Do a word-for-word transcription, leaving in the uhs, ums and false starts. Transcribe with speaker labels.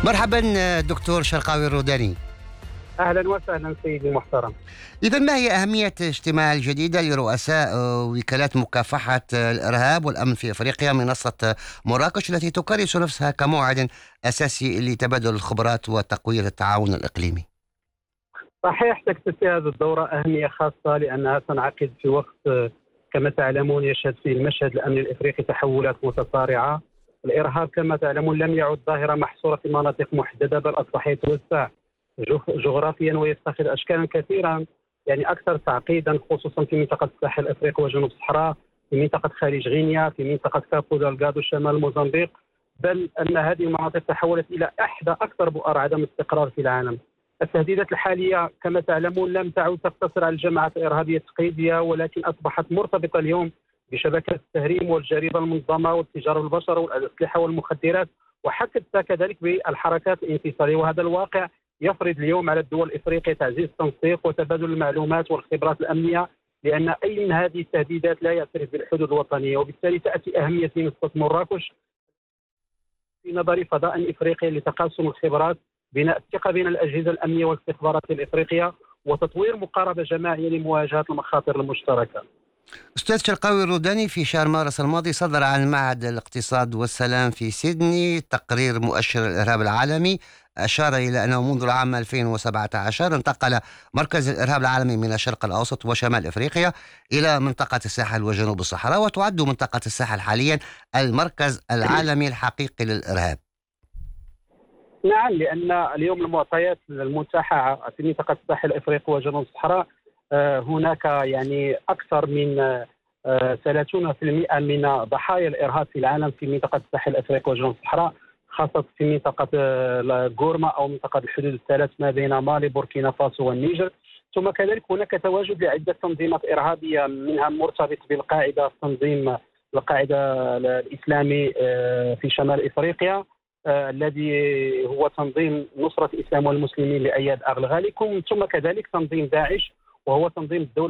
Speaker 1: مرحبا دكتور شرقاوي الروداني.
Speaker 2: أهلا وسهلا سيدي المحترم.
Speaker 1: إذا ما هي أهمية اجتماع الجديدة لرؤساء وكالات مكافحة الإرهاب والأمن في أفريقيا منصة مراكش التي تكرس نفسها كموعد أساسي لتبادل الخبرات وتقوية التعاون الإقليمي؟
Speaker 2: صحيح، تكتسي هذه الدورة أهمية خاصة لأنها تنعقد في وقت كما تعلمون يشهد فيه المشهد الأمني الإفريقي تحولات متسارعة. الإرهاب كما تعلمون لم يعد ظاهرة محصورة في مناطق محددة، بل أصبح يتوسع جغرافيا ويتخذ أشكالا كثيرة يعني أكثر تعقيدا، خصوصا في منطقة الساحل الأفريقي وجنوب الصحراء، في منطقة خليج غينيا، في منطقة كابو دلغادو شمال موزمبيق، بل أن هذه المناطق تحولت إلى إحدى أكثر بؤر عدم الاستقرار في العالم. التهديدات الحالية كما تعلمون لم تعد تقتصر على الجماعات الإرهابية التقليدية، ولكن أصبحت مرتبطة اليوم بشبكات التهريم والجريمة المنظمة والتجارة بالبشر والأسلحة والمخدرات، وحتى كذلك بالحركات الانفصالية. وهذا الواقع يفرض اليوم على الدول الإفريقية تعزيز التنسيق وتبادل المعلومات والخبرات الأمنية، لأن أي من هذه التهديدات لا يعترف بالحدود الوطنية. وبالتالي تأتي أهمية منصة مراكش في نظر فضاء إفريقي لتقاسم الخبرات، بناء الثقة بين الأجهزة الأمنية والاستخباراتية الإفريقية، وتطوير مقاربة جماعية لمواجهة المخاطر المشتركة.
Speaker 1: أستاذ شرقاوي الروداني، في شهر مارس الماضي صدر عن معهد الاقتصاد والسلام في سيدني تقرير مؤشر الإرهاب العالمي أشار إلى أنه منذ العام ألفين وسبعة عشر انتقل مركز الإرهاب العالمي من الشرق الأوسط وشمال إفريقيا إلى منطقة الساحل وجنوب الصحراء، وتعد منطقة الساحل حاليا المركز العالمي الحقيقي للإرهاب.
Speaker 2: نعم، لأن اليوم المعطيات المتاحة في منطقة الساحل الأفريقي وجنوب الصحراء هناك يعني أكثر من ثلاثين بالمئة من ضحايا الإرهاب في العالم في منطقة الساحل الأفريقي وجنوب الصحراء، خاصة في منطقة غورما أو منطقة الحدود الثلاث ما بين مالي بوركينا فاسو والنيجر. ثم كذلك هناك تواجد لعدة تنظيمات إرهابية، منها مرتبط بالقاعدة، تنظيم القاعدة الإسلامي في شمال إفريقيا الذي هو تنظيم نصرة الإسلام والمسلمين لأياد أغلغالكم، ثم كذلك تنظيم داعش وهو تنظيم الدولة